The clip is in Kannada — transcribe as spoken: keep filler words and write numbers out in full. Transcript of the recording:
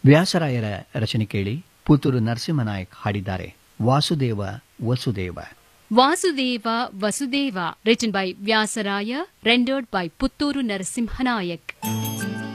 ವ್ಯಾಸರಾಯರ ರಚನೆ ಕೇಳಿ. ಪುತ್ತೂರು ನರಸಿಂಹನಾಯಕ್ ಹಾಡಿದ್ದಾರೆ. Vasudeva Vasudeva. Vasudeva Vasudeva, written by Vyasaraya, rendered by Putturu Narasimhanayak.